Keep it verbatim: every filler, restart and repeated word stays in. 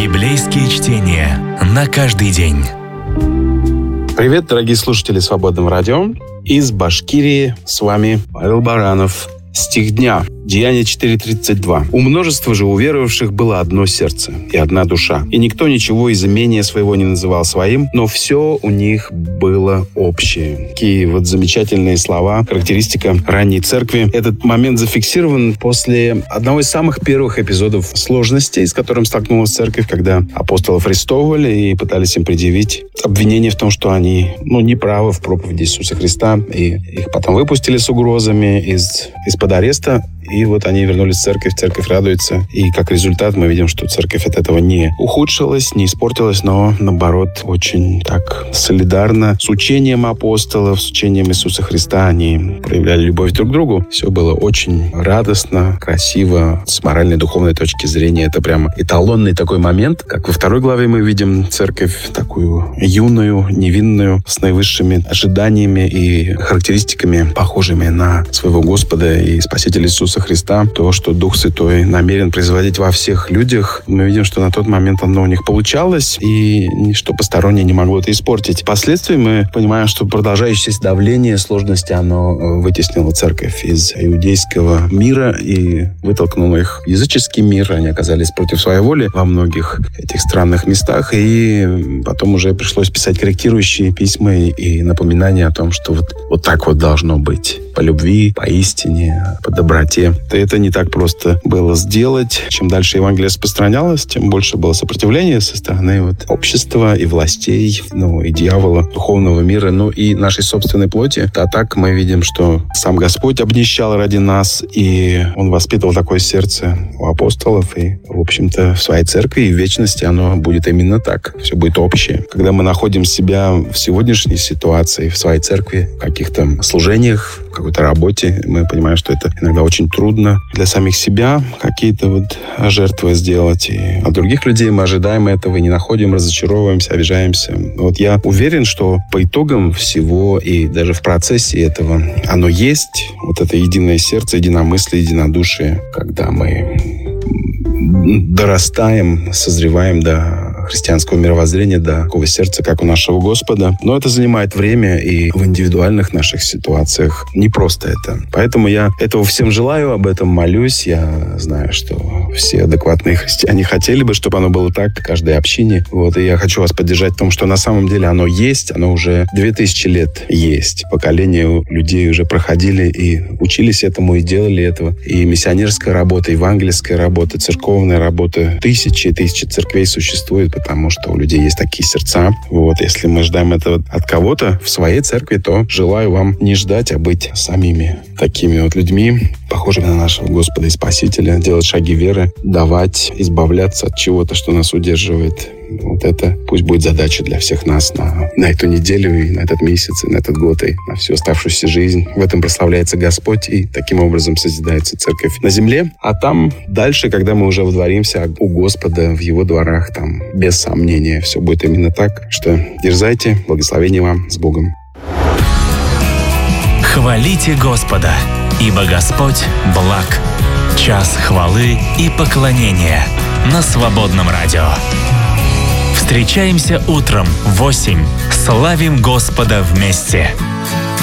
Библейские чтения на каждый день. Привет, дорогие слушатели Свободного радио. Из Башкирии с вами Павел Баранов. Стих дня. Деяния четыре тридцать два. «У множества же уверовавших было одно сердце и одна душа. И никто ничего из имения своего не называл своим, но все у них было общее». Такие вот замечательные слова, характеристика ранней церкви. Этот момент зафиксирован после одного из самых первых эпизодов сложностей, с которым столкнулась церковь, когда апостолов арестовывали и пытались им предъявить обвинение в том, что они ну, неправы в проповеди Иисуса Христа. И их потом выпустили с угрозами из, из-под ареста. И вот они вернулись в церковь, церковь радуется. И как результат мы видим, что церковь от этого не ухудшилась, не испортилась, но, наоборот, очень так солидарно с учением апостолов, с учением Иисуса Христа они проявляли любовь друг к другу. Все было очень радостно, красиво. С моральной, духовной точки зрения это прямо эталонный такой момент. Как во второй главе мы видим церковь такую юную, невинную, с наивысшими ожиданиями и характеристиками, похожими на своего Господа и Спасителя Иисуса Христа, то, что Дух Святой намерен производить во всех людях. Мы видим, что на тот момент оно у них получалось, и ничто постороннее не могло это испортить. Впоследствии мы понимаем, что продолжающееся давление, сложности, оно вытеснило церковь из иудейского мира и вытолкнуло их в языческий мир. Они оказались против своей воли во многих этих странных местах, и потом уже пришлось писать корректирующие письма и напоминания о том, что вот, вот так вот должно быть. По любви, по истине, по доброте. Это не так просто было сделать. Чем дальше Евангелие распространялось, тем больше было сопротивления со стороны вот общества и властей, ну и дьявола, духовного мира, ну и нашей собственной плоти. А так мы видим, что сам Господь обнищал ради нас, и Он воспитывал такое сердце у апостолов, и, в общем-то, в своей церкви и в вечности оно будет именно так. Все будет общее. Когда мы находим себя в сегодняшней ситуации, в своей церкви, в каких-то служениях, в какой-то работе, мы понимаем, что это иногда очень трудно для самих себя какие-то вот жертвы сделать. И от других людей мы ожидаем этого и не находим, разочаровываемся, обижаемся. Вот я уверен, что по итогам всего и даже в процессе этого оно есть. Вот это единое сердце, единомыслие, единодушие, когда мы дорастаем, созреваем до христианского мировоззрения, до такого сердца, как у нашего Господа. Но это занимает время, и в индивидуальных наших ситуациях не просто это. Поэтому я этого всем желаю, об этом молюсь. Я знаю, что все адекватные христиане хотели бы, чтобы оно было так в каждой общине. Вот, и я хочу вас поддержать в том, что на самом деле оно есть, оно уже две тысячи лет есть. Поколения людей уже проходили и учились этому, и делали этого. И миссионерская работа, евангельская работа, церковная работа. Тысячи и тысячи церквей существует, потому что у людей есть такие сердца. Вот, если мы ждаем этого от кого-то в своей церкви, то желаю вам не ждать, а быть самими такими вот людьми, похожими на нашего Господа и Спасителя, делать шаги веры, давать, избавляться от чего-то, что нас удерживает. Вот это пусть будет задача для всех нас на, на эту неделю, и на этот месяц, и на этот год, и на всю оставшуюся жизнь. В этом прославляется Господь, и таким образом созидается церковь на земле. А там дальше, когда мы уже водворимся у Господа в Его дворах, там без сомнения все будет именно так. Что дерзайте, благословения вам, с Богом. Хвалите Господа, ибо Господь благ. Час хвалы и поклонения на Свободном радио. Встречаемся утром в восемь. Славим Господа вместе.